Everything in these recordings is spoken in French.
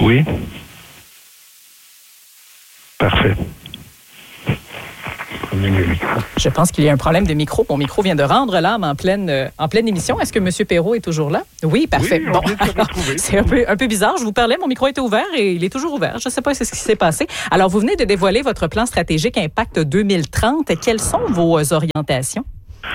Oui. Parfait. Je pense qu'il y a un problème de micro. Mon micro vient de rendre l'âme en pleine émission. Est-ce que M. Perrault est toujours là? Oui, parfait. Oui, bon, alors, c'est un peu bizarre. Je vous parlais, mon micro était ouvert et il est toujours ouvert. Je ne sais pas ce qui s'est passé. Alors, vous venez de dévoiler votre plan stratégique Impact 2030. Quelles sont vos orientations?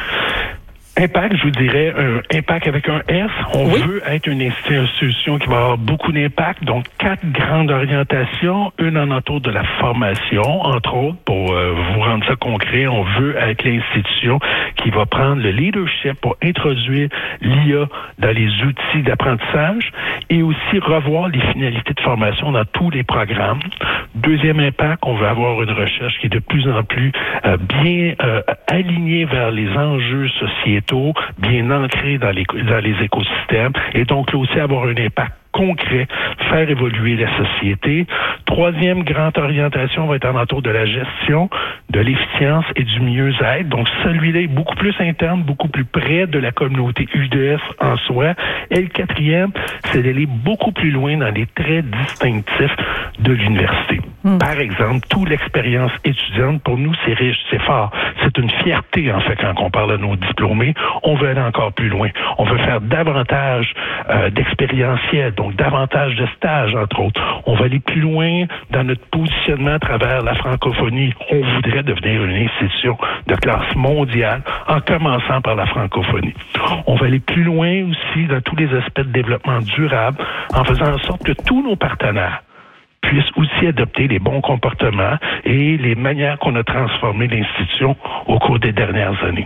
Impact, je vous dirais, un impact avec un S. On veut être une institution qui va avoir beaucoup d'impact. Donc, 4 grandes orientations. Une en entour de la formation, entre autres, pour vous rendre ça concret. On veut être l'institution qui va prendre le leadership pour introduire l'IA dans les outils d'apprentissage et aussi revoir les finalités de formation dans tous les programmes. Deuxième impact, on veut avoir une recherche qui est de plus en plus bien alignée vers les enjeux sociétaux, bien ancré dans les écosystèmes, et donc là aussi avoir un impact concret, faire évoluer la société. Troisième grande orientation va être en entour de la gestion, de l'efficience et du mieux-être. Donc, celui-là est beaucoup plus interne, beaucoup plus près de la communauté UDS en soi. Et le quatrième, c'est d'aller beaucoup plus loin dans les traits distinctifs de l'université. Par exemple, toute l'expérience étudiante, pour nous, c'est riche, c'est fort. C'est une fierté, en fait, quand on parle de nos diplômés. On veut aller encore plus loin. On veut faire davantage d'expérientiel, donc davantage de stages, entre autres. On va aller plus loin dans notre positionnement à travers la francophonie. On voudrait devenir une institution de classe mondiale en commençant par la francophonie. On va aller plus loin aussi dans tous les aspects de développement durable en faisant en sorte que tous nos partenaires puissent aussi adopter les bons comportements et les manières qu'on a transformé l'institution au cours des dernières années.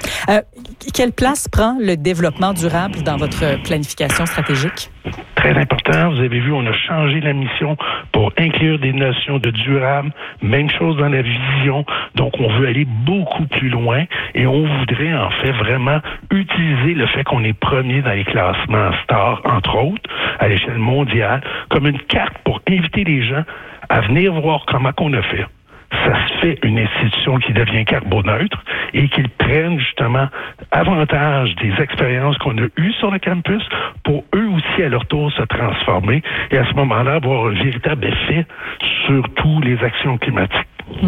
Quelle place prend le développement durable dans votre planification stratégique? Très important. Vous avez vu, on a changé la mission pour inclure des notions de durable. Même chose dans la vision. Donc, on veut aller beaucoup plus loin et on voudrait, en fait, vraiment utiliser le fait qu'on est premier dans les classements STAR, entre autres, à l'échelle mondiale, comme une carte pour inviter les gens à venir voir comment qu'on a fait. Ça se fait une institution qui devient carboneutre et qu'ils prennent justement avantage des expériences qu'on a eues sur le campus pour eux aussi à leur tour se transformer et à ce moment-là avoir un véritable effet sur toutes les actions climatiques.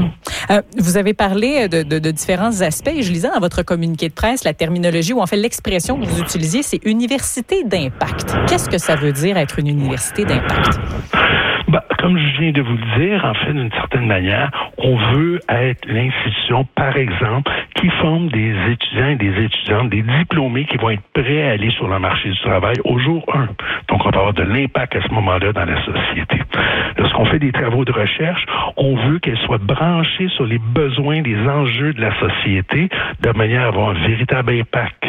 Vous avez parlé de différents aspects et je lisais dans votre communiqué de presse la terminologie ou en fait l'expression que vous utilisiez, c'est université d'impact. Qu'est-ce que ça veut dire être une université d'impact? Comme je viens de vous le dire, en fait, d'une certaine manière, on veut être l'institution, par exemple, qui forme des étudiants et des étudiantes, des diplômés qui vont être prêts à aller sur le marché du travail au jour 1. Donc, on va avoir de l'impact à ce moment-là dans la société. Lorsqu'on fait des travaux de recherche, on veut qu'elles soient branchées sur les besoins, les enjeux de la société, de manière à avoir un véritable impact.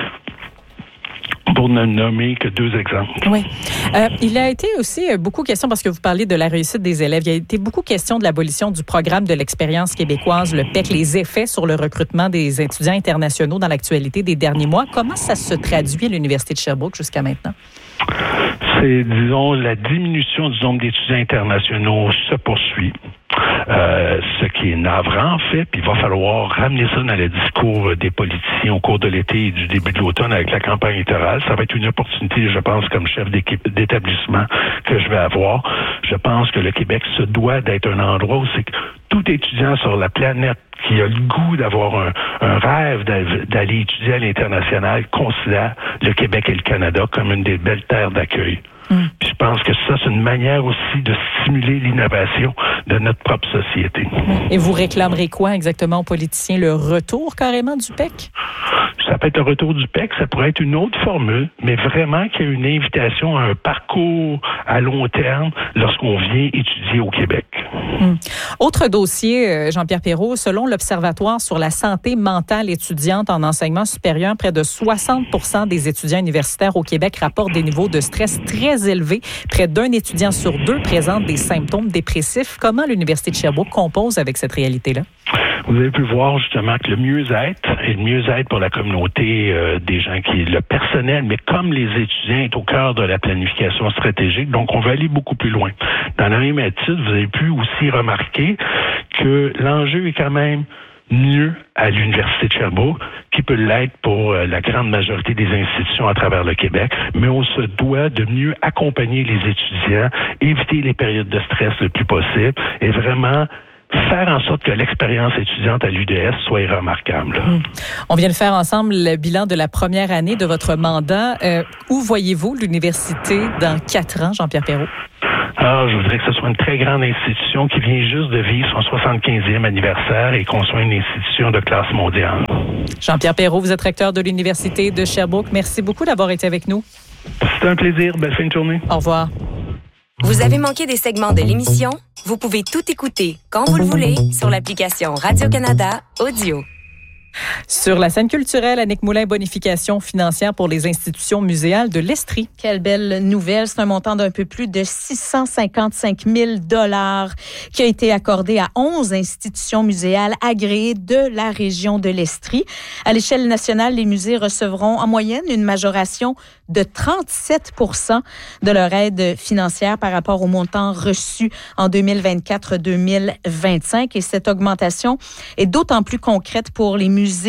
Pour ne nommer que 2 exemples. Oui. Il a été aussi beaucoup question, parce que vous parlez de la réussite des élèves, il y a été beaucoup question de l'abolition du programme de l'expérience québécoise, le PEC, les effets sur le recrutement des étudiants internationaux dans l'actualité des derniers mois. Comment ça se traduit à l'Université de Sherbrooke jusqu'à maintenant? C'est, disons, la diminution du nombre d'étudiants internationaux se poursuit. Ce qui est navrant, en fait, puis il va falloir ramener ça dans le discours des politiciens au cours de l'été et du début de l'automne avec la campagne électorale. Ça va être une opportunité, je pense, comme chef d'établissement que je vais avoir. Je pense que le Québec se doit d'être un endroit où c'est que tout étudiant sur la planète qui a le goût d'avoir un rêve d'aller étudier à l'international considère le Québec et le Canada comme une des belles terres d'accueil. Puis je pense que ça, c'est une manière aussi de stimuler l'innovation de notre propre société. Et vous réclamerez quoi exactement aux politiciens? Le retour carrément du PEC? Ça peut être le retour du PEC, ça pourrait être une autre formule, mais vraiment qu'il y ait une invitation à un parcours à long terme lorsqu'on vient étudier au Québec. Autre dossier, Jean-Pierre Perrault, selon l'Observatoire sur la santé mentale étudiante en enseignement supérieur, près de 60% des étudiants universitaires au Québec rapportent des niveaux de stress très élevés. Près d'un étudiant sur 2 présente des symptômes dépressifs. Comment l'Université de Sherbrooke compose avec cette réalité-là? Vous avez pu voir justement que le mieux-être et le mieux-être pour la communauté des gens qui est le personnel, mais comme les étudiants est au cœur de la planification stratégique, donc on va aller beaucoup plus loin. Dans la même étude, vous avez pu aussi remarquer que l'enjeu est quand même mieux à l'Université de Sherbrooke, qui peut l'être pour la grande majorité des institutions à travers le Québec, mais on se doit de mieux accompagner les étudiants, éviter les périodes de stress le plus possible et vraiment faire en sorte que l'expérience étudiante à l'UDS soit remarquable. On vient de faire ensemble le bilan de la première année de votre mandat. Où voyez-vous l'université dans 4 ans, Jean-Pierre Perrault? Alors, je voudrais que ce soit une très grande institution qui vient juste de vivre son 75e anniversaire et qu'on soit une institution de classe mondiale. Jean-Pierre Perrault, vous êtes recteur de l'Université de Sherbrooke. Merci beaucoup d'avoir été avec nous. C'était un plaisir. Belle fin de journée. Au revoir. Vous avez manqué des segments de l'émission? Vous pouvez tout écouter quand vous le voulez sur l'application Radio-Canada Audio. Sur la scène culturelle, Annick Moulin, bonification financière pour les institutions muséales de l'Estrie. Quelle belle nouvelle. C'est un montant d'un peu plus de 655 000 $ qui a été accordé à 11 institutions muséales agréées de la région de l'Estrie. À l'échelle nationale, les musées recevront en moyenne une majoration de 37 % de leur aide financière par rapport au montant reçu en 2024-2025. Et cette augmentation est d'autant plus concrète pour les musées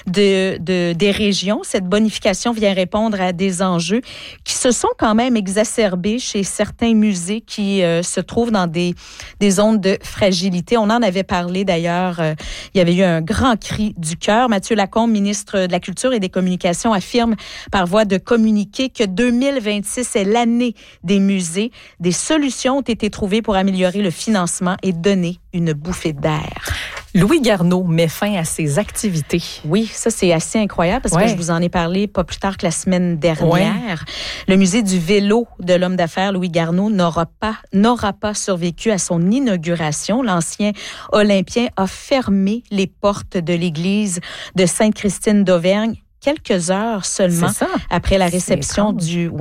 des régions. Cette bonification vient répondre à des enjeux qui se sont quand même exacerbés chez certains musées qui se trouvent dans des zones de fragilité. On en avait parlé d'ailleurs. Il y avait eu un grand cri du cœur. Mathieu Lacombe, ministre de la Culture et des Communications, affirme par voie de communiqué que 2026 est l'année des musées. Des solutions ont été trouvées pour améliorer le financement et donner une bouffée d'air. Louis Garneau met fin à ses activités. Oui, ça c'est assez incroyable parce que je vous en ai parlé pas plus tard que la semaine dernière. Ouais. Le musée du vélo de l'homme d'affaires Louis Garneau n'aura pas survécu à son inauguration. L'ancien Olympien a fermé les portes de l'église de Sainte-Christine d'Auvergne quelques heures seulement après la réception du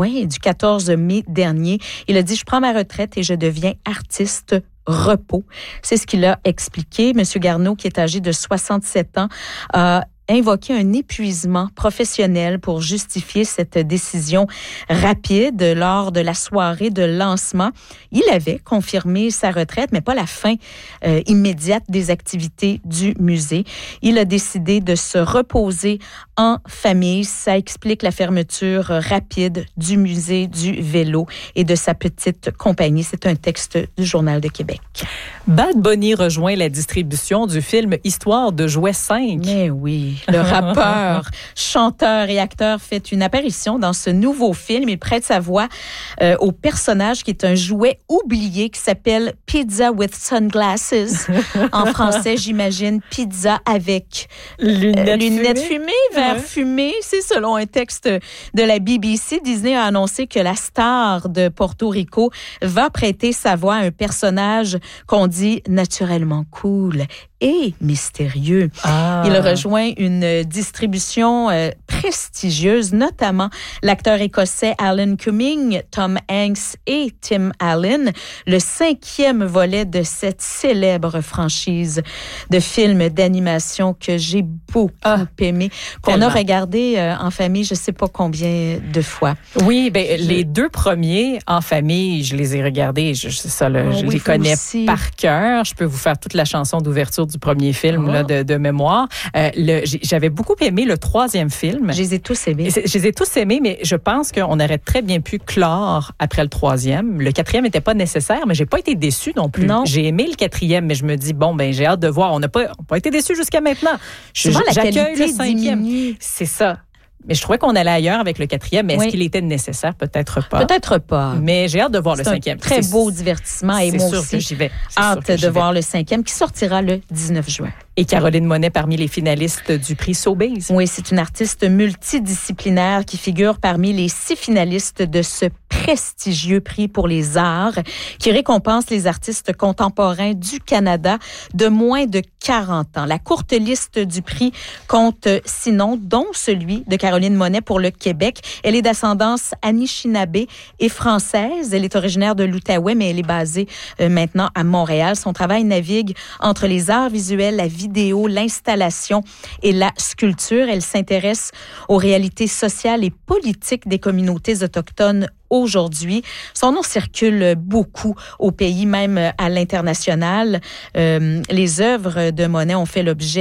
14 mai dernier. Il a dit « Je prends ma retraite et je deviens artiste repos ». C'est ce qu'il a expliqué. Monsieur Garneau, qui est âgé de 67 ans, a invoqué un épuisement professionnel pour justifier cette décision rapide lors de la soirée de lancement. Il avait confirmé sa retraite, mais pas la fin immédiate des activités du musée. Il a décidé de se reposer en famille. Ça explique la fermeture rapide du musée du vélo et de sa petite compagnie. C'est un texte du Journal de Québec. Bad Bunny rejoint la distribution du film Histoire de jouet 5. Mais oui. Le rappeur, chanteur et acteur fait une apparition dans ce nouveau film. Il prête sa voix au personnage qui est un jouet oublié qui s'appelle Pizza with Sunglasses. En français, j'imagine pizza avec lunettes fumées, verre fumé. C'est selon un texte de la BBC. Disney a annoncé que la star de Porto Rico va prêter sa voix à un personnage qu'on dit naturellement cool et mystérieux. Il rejoint une distribution prestigieuse, notamment l'acteur écossais Alan Cumming, Tom Hanks et Tim Allen, le 5e volet de cette célèbre franchise de films d'animation que j'ai beaucoup aimé, qu'on a regardé en famille, je ne sais pas combien de fois. Oui, les 2 premiers en famille, je les ai regardés, je les connais par cœur. Je peux vous faire toute la chanson d'ouverture du premier film là, de mémoire. J'avais beaucoup aimé le 3e film. Je les ai tous aimés. Je les ai tous aimés, mais je pense qu'on aurait très bien pu clore après le 3e. Le 4e n'était pas nécessaire, mais j'ai pas été déçue non plus. Non. J'ai aimé le 4e, mais je me dis, j'ai hâte de voir. On n'a pas été déçus jusqu'à maintenant. Souvent, la qualité le 5e. Diminue. C'est ça. Mais je trouvais qu'on allait ailleurs avec le 4e, mais est-ce qu'il était nécessaire? Peut-être pas. Peut-être pas. Mais j'ai hâte de voir le 5e. Très beau divertissement et moi aussi, que j'y vais. Hâte de voir le 5e qui sortira le 19 juin. Et Caroline Monet parmi les finalistes du prix Sobeys. Oui, c'est une artiste multidisciplinaire qui figure parmi les 6 finalistes de ce prestigieux prix pour les arts qui récompense les artistes contemporains du Canada de moins de 40 ans. La courte liste du prix compte 6 noms, dont celui de Caroline Monet pour le Québec. Elle est d'ascendance Anishinaabe et française. Elle est originaire de l'Outaouais, mais elle est basée maintenant à Montréal. Son travail navigue entre les arts visuels, la vidéo, l'installation et la sculpture. Elle s'intéresse aux réalités sociales et politiques des communautés autochtones aujourd'hui. Son nom circule beaucoup au pays, même à l'international. Les œuvres de Monet ont fait l'objet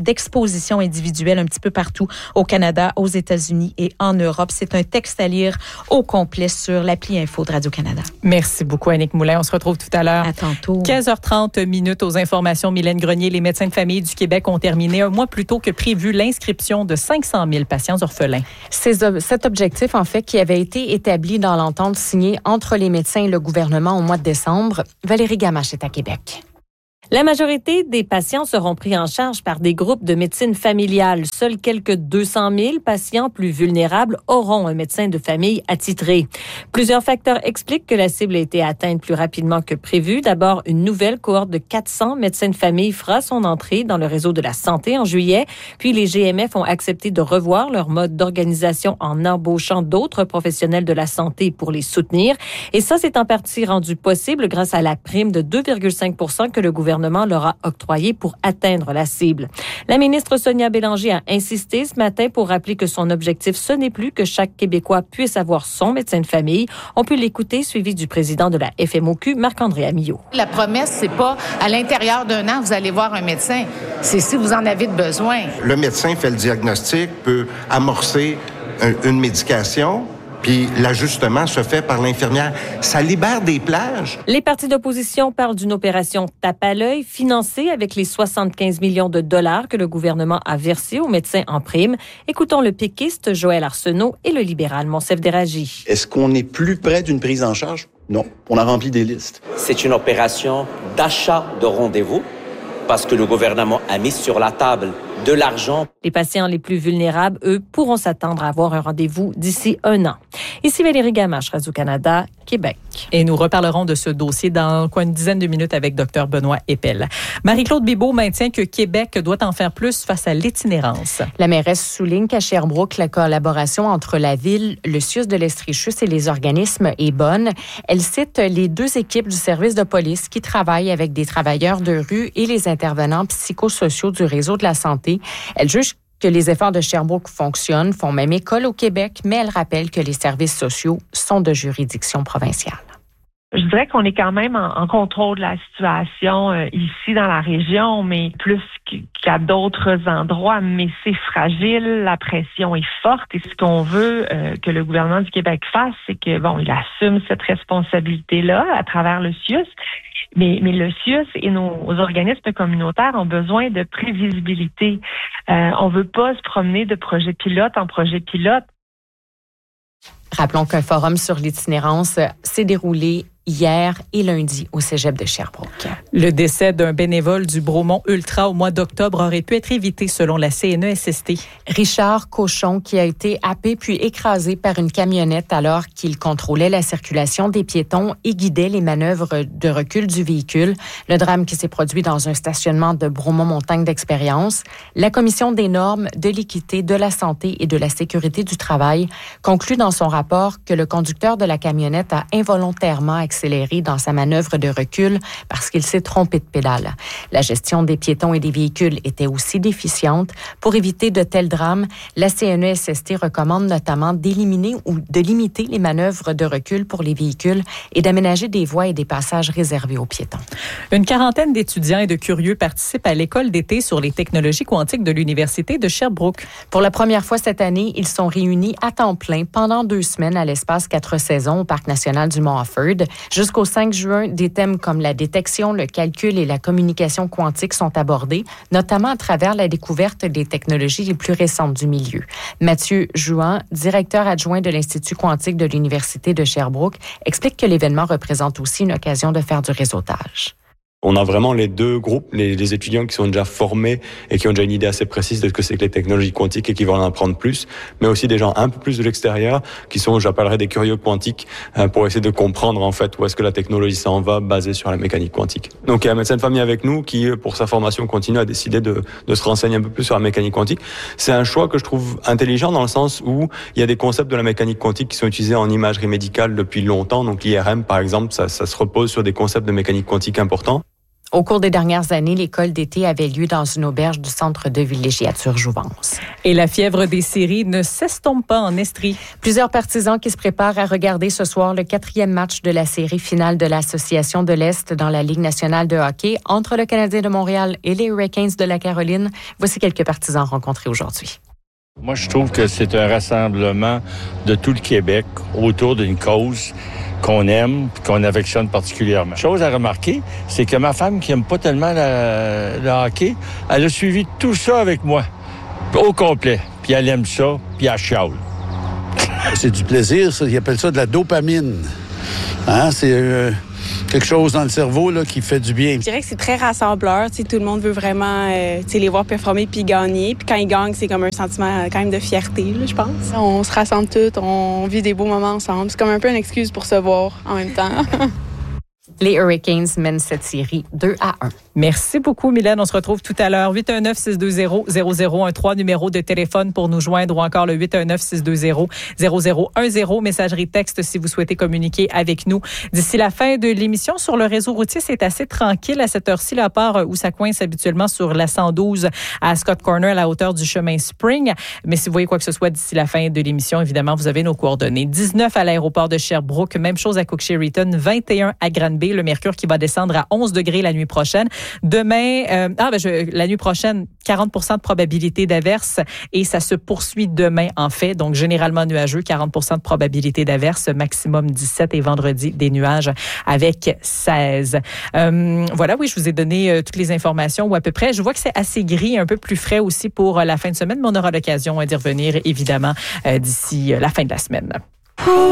d'exposition individuelle un petit peu partout au Canada, aux États-Unis et en Europe. C'est un texte à lire au complet sur l'appli Info de Radio-Canada. Merci beaucoup, Annick Moulin. On se retrouve tout à l'heure. À tantôt. 15h30 minutes aux informations. Mylène Grenier, les médecins de famille du Québec ont terminé un mois plus tôt que prévu l'inscription de 500 000 patients orphelins. Cet objectif, en fait, qui avait été établi dans l'entente signée entre les médecins et le gouvernement au mois de décembre. Valérie Gamache est à Québec. La majorité des patients seront pris en charge par des groupes de médecine familiale. Seuls quelques 200 000 patients plus vulnérables auront un médecin de famille attitré. Plusieurs facteurs expliquent que la cible a été atteinte plus rapidement que prévu. D'abord, une nouvelle cohorte de 400 médecins de famille fera son entrée dans le réseau de la santé en juillet. Puis les GMF ont accepté de revoir leur mode d'organisation en embauchant d'autres professionnels de la santé pour les soutenir. Et ça, c'est en partie rendu possible grâce à la prime de 2,5 % que le gouvernement leur a octroyé pour atteindre la cible. La ministre Sonia Bélanger a insisté ce matin pour rappeler que son objectif, ce n'est plus que chaque Québécois puisse avoir son médecin de famille. On peut l'écouter, suivi du président de la FMOQ, Marc-André Amillot. La promesse, c'est pas à l'intérieur d'un an, vous allez voir un médecin. C'est si vous en avez besoin. Le médecin fait le diagnostic, peut amorcer une médication, puis l'ajustement se fait par l'infirmière. Ça libère des plages. Les partis d'opposition parlent d'une opération tape à l'œil financée avec les 75 millions de dollars que le gouvernement a versés aux médecins en prime. Écoutons le péquiste Joël Arsenault et le libéral Monsef Déragi. Est-ce qu'on est plus près d'une prise en charge? Non. On a rempli des listes. C'est une opération d'achat de rendez-vous parce que le gouvernement a mis sur la table de l'argent. Les patients les plus vulnérables, eux, pourront s'attendre à avoir un rendez-vous d'ici 1 an. Ici Valérie Gamache, Radio-Canada, Québec. Et nous reparlerons de ce dossier dans une dizaine de minutes avec Dr Benoît Eppel. Marie-Claude Bibeau maintient que Québec doit en faire plus face à l'itinérance. La mairesse souligne qu'à Sherbrooke, la collaboration entre la ville, le CIUS de l'Estrie-Chus et les organismes est bonne. Elle cite les 2 équipes du service de police qui travaillent avec des travailleurs de rue et les intervenants psychosociaux du réseau de la santé. Elle juge que les efforts de Sherbrooke fonctionnent, font même école au Québec, mais elle rappelle que les services sociaux sont de juridiction provinciale. Je dirais qu'on est quand même en contrôle de la situation ici dans la région, mais plus qu'à d'autres endroits. Mais c'est fragile, la pression est forte et ce qu'on veut que le gouvernement du Québec fasse, c'est que il assume cette responsabilité-là à travers le CIUS. Mais le CIUS et nos organismes communautaires ont besoin de prévisibilité. On veut pas se promener de projet pilote en projet pilote. Rappelons qu'un forum sur l'itinérance s'est déroulé hier et lundi au Cégep de Sherbrooke. Le décès d'un bénévole du Bromont Ultra au mois d'octobre aurait pu être évité selon la CNESST. Richard Cochon, qui a été happé puis écrasé par une camionnette alors qu'il contrôlait la circulation des piétons et guidait les manœuvres de recul du véhicule. Le drame qui s'est produit dans un stationnement de Bromont-Montagne d'Expérience. La Commission des normes de l'équité, de la santé et de la sécurité du travail conclut dans son rapport que le conducteur de la camionnette a involontairement accéléré dans sa manœuvre de recul parce qu'il s'est trompé de pédale. La gestion des piétons et des véhicules était aussi déficiente. Pour éviter de tels drames, la CNESST recommande notamment d'éliminer ou de limiter les manœuvres de recul pour les véhicules et d'aménager des voies et des passages réservés aux piétons. Une quarantaine d'étudiants et de curieux participent à l'école d'été sur les technologies quantiques de l'Université de Sherbrooke. Pour la première fois cette année, ils sont réunis à temps plein pendant 2 semaines à l'espace 4 saisons au Parc national du Mont-Offord. Jusqu'au 5 juin, des thèmes comme la détection, le calcul et la communication quantique sont abordés, notamment à travers la découverte des technologies les plus récentes du milieu. Mathieu Jouan, directeur adjoint de l'Institut quantique de l'Université de Sherbrooke, explique que l'événement représente aussi une occasion de faire du réseautage. On a vraiment les 2 groupes, les étudiants qui sont déjà formés et qui ont déjà une idée assez précise de ce que c'est que les technologies quantiques et qui veulent en apprendre plus, mais aussi des gens un peu plus de l'extérieur qui sont, j'appellerais, des curieux quantiques pour essayer de comprendre en fait où est-ce que la technologie s'en va basée sur la mécanique quantique. Donc il y a un médecin de famille avec nous qui, pour sa formation continue, a décidé de se renseigner un peu plus sur la mécanique quantique. C'est un choix que je trouve intelligent dans le sens où il y a des concepts de la mécanique quantique qui sont utilisés en imagerie médicale depuis longtemps. Donc l'IRM par exemple, ça se repose sur des concepts de mécanique quantique importants. Au cours des dernières années, l'école d'été avait lieu dans une auberge du centre de villégiature-Jouvence. Et la fièvre des séries ne s'estompe pas en Estrie. Plusieurs partisans qui se préparent à regarder ce soir le 4e match de la série finale de l'Association de l'Est dans la Ligue nationale de hockey entre le Canadien de Montréal et les Hurricanes de la Caroline. Voici quelques partisans rencontrés aujourd'hui. Moi, je trouve que c'est un rassemblement de tout le Québec autour d'une cause qu'on aime, qu'on affectionne particulièrement. Chose à remarquer, c'est que ma femme, qui n'aime pas tellement le hockey, elle a suivi tout ça avec moi, au complet. Puis elle aime ça, puis elle chiale. C'est du plaisir, ça. Ils appellent ça de la dopamine. Hein? C'est quelque chose dans le cerveau là, qui fait du bien. Je dirais que c'est très rassembleur. Tout le monde veut vraiment les voir performer puis gagner. Puis quand ils gagnent, c'est comme un sentiment quand même de fierté, là, je pense. On se rassemble tous, on vit des beaux moments ensemble. C'est comme un peu une excuse pour se voir en même temps. Les Hurricanes mènent cette série 2-1. Merci beaucoup, Mylène. On se retrouve tout à l'heure. 819-620-0013, numéro de téléphone pour nous joindre, ou encore le 819-620-0010, messagerie texte si vous souhaitez communiquer avec nous. D'ici la fin de l'émission, sur le réseau routier, c'est assez tranquille à cette heure-ci, à part où ça coince habituellement sur la 112 à Scott Corner, à la hauteur du chemin Spring. Mais si vous voyez quoi que ce soit d'ici la fin de l'émission, évidemment, vous avez nos coordonnées. 19 à l'aéroport de Sherbrooke, même chose à Cook-Sherrington, 21 à Granby, le mercure qui va descendre à 11 degrés la nuit prochaine. Demain, la nuit prochaine, 40% de probabilité d'averse et ça se poursuit demain en fait. Donc, généralement nuageux, 40% de probabilité d'averse, maximum 17 et vendredi, des nuages avec 16. Voilà, oui, je vous ai donné toutes les informations ou à peu près. Je vois que c'est assez gris, un peu plus frais aussi pour la fin de semaine, mais on aura l'occasion d'y revenir évidemment d'ici la fin de la semaine.